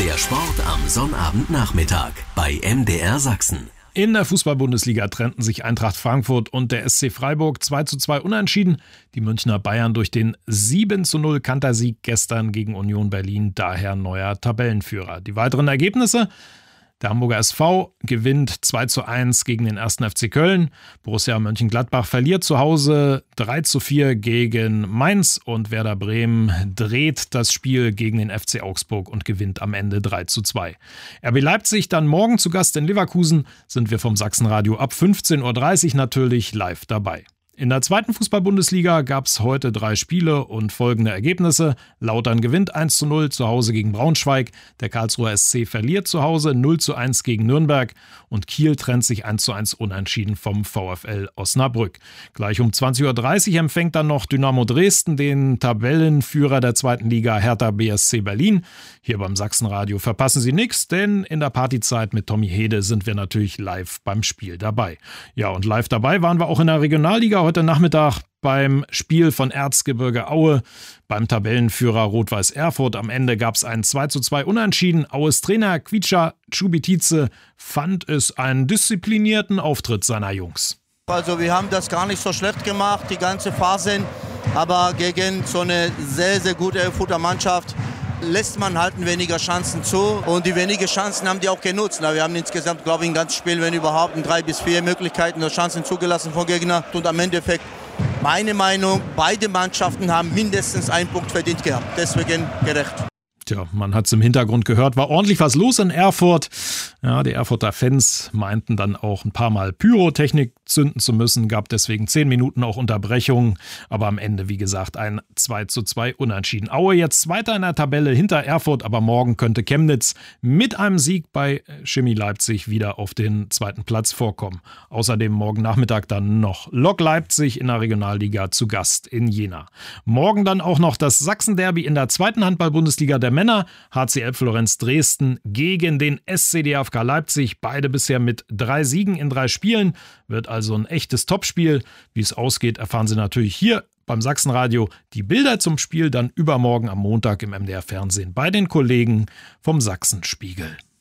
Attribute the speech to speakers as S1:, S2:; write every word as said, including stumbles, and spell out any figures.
S1: Der Sport am Sonnabendnachmittag bei M D R Sachsen.
S2: In der Fußball-Bundesliga trennten sich Eintracht Frankfurt und der S C Freiburg zwei zu zwei unentschieden. Die Münchner Bayern durch den sieben zu null Kantersieg gestern gegen Union Berlin daher neuer Tabellenführer. Die weiteren Ergebnisse: Der Hamburger S V gewinnt zwei zu eins gegen den ersten F C Köln. Borussia Mönchengladbach verliert zu Hause drei zu vier gegen Mainz. Und Werder Bremen dreht das Spiel gegen den F C Augsburg und gewinnt am Ende drei zu zwei. R B Leipzig dann morgen zu Gast in Leverkusen. Sind wir vom Sachsenradio ab fünfzehn Uhr dreißig natürlich live dabei. In der zweiten Fußball-Bundesliga gab es heute drei Spiele und folgende Ergebnisse. Lautern gewinnt eins zu null zu Hause gegen Braunschweig. Der Karlsruher S C verliert zu Hause null zu eins gegen Nürnberg. Und Kiel trennt sich eins zu eins unentschieden vom VfL Osnabrück. Gleich um zwanzig Uhr dreißig empfängt dann noch Dynamo Dresden den Tabellenführer der zweiten Liga Hertha B S C Berlin. Hier beim Sachsenradio verpassen Sie nichts, denn in der Partyzeit mit Tommy Hede sind wir natürlich live beim Spiel dabei. Ja, und live dabei waren wir auch in der Regionalliga heute Nachmittag beim Spiel von Erzgebirge Aue beim Tabellenführer Rot-Weiß Erfurt. Am Ende gab es ein zwei zu zwei Unentschieden. Aues Trainer Kvicha Čubitice fand es einen disziplinierten Auftritt seiner Jungs.
S3: Also wir haben das gar nicht so schlecht gemacht, die ganze Phase, aber gegen so eine sehr, sehr gute Erfurter Mannschaft lässt man halt weniger Chancen zu und die wenigen Chancen haben die auch genutzt. Wir haben insgesamt, glaube ich, ein ganzes Spiel, wenn überhaupt, drei bis vier Möglichkeiten oder Chancen zugelassen vom Gegner. Und am Endeffekt, meine Meinung, beide Mannschaften haben mindestens einen Punkt verdient gehabt. Deswegen gerecht.
S2: Tja, man hat es im Hintergrund gehört, war ordentlich was los in Erfurt. Ja, die Erfurter Fans meinten dann auch ein paar Mal Pyrotechnik zünden zu müssen, gab deswegen zehn Minuten auch Unterbrechungen, aber am Ende, wie gesagt, ein zwei zu zwei Unentschieden. Aue jetzt weiter in der Tabelle hinter Erfurt, aber morgen könnte Chemnitz mit einem Sieg bei Chemie Leipzig wieder auf den zweiten Platz vorkommen. Außerdem morgen Nachmittag dann noch Lok Leipzig in der Regionalliga zu Gast in Jena. Morgen dann auch noch das Sachsen-Derby in der zweiten Handball-Bundesliga der Männer. H C L Florenz Dresden gegen den S C D F K Leipzig. Beide bisher mit drei Siegen in drei Spielen. Wird also ein echtes Topspiel. Wie es ausgeht, erfahren Sie natürlich hier beim Sachsenradio. Die Bilder zum Spiel dann übermorgen am Montag im M D R Fernsehen bei den Kollegen vom Sachsenspiegel.